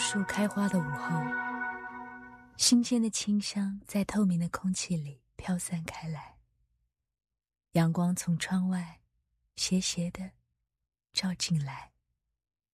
树开花的午后，新鲜的清香在透明的空气里飘散开来，阳光从窗外斜斜地照进来。